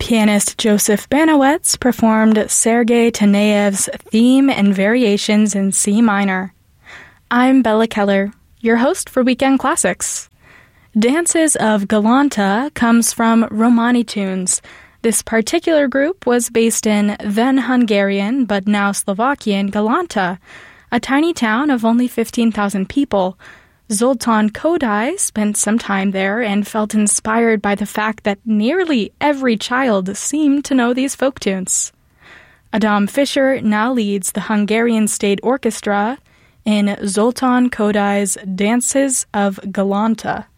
Pianist Joseph Banowetz performed Sergei Taneev's theme and variations in C minor. I'm Bella Keller, your host for Weekend Classics. Dances of Galanta comes from Romani tunes. This particular group was based in then Hungarian but now Slovakian Galanta, a tiny town of only 15,000 people. Zoltán Kodály spent some time there and felt inspired by the fact that nearly every child seemed to know these folk tunes. Adam Fischer now leads the Hungarian State Orchestra in Zoltán Kodály's Dances of Galanta.